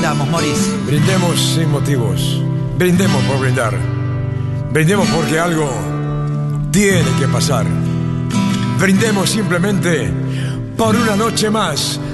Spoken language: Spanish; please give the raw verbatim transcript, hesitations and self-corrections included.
brindamos, Maurice? Brindemos sin motivos. Brindemos por brindar. Brindemos porque algo tiene que pasar. Brindemos simplemente por una noche más